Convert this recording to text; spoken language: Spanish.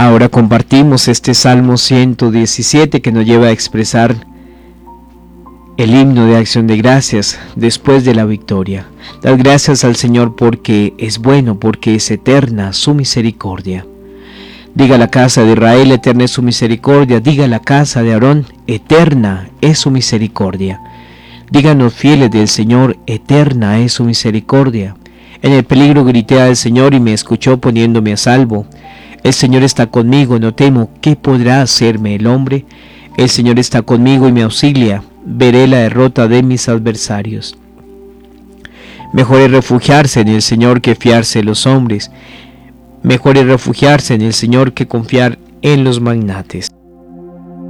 Ahora compartimos este Salmo 117 que nos lleva a expresar el himno de acción de gracias después de la victoria. Dad gracias al Señor porque es bueno, porque es eterna su misericordia. Diga la casa de Israel, eterna es su misericordia. Diga la casa de Aarón, eterna es su misericordia. Digan los fieles del Señor, eterna es su misericordia. En el peligro grité al Señor y me escuchó poniéndome a salvo. El Señor está conmigo, no temo. ¿Qué podrá hacerme el hombre? El Señor está conmigo y me auxilia. Veré la derrota de mis adversarios. Mejor es refugiarse en el Señor que fiarse en los hombres. Mejor es refugiarse en el Señor que confiar en los magnates.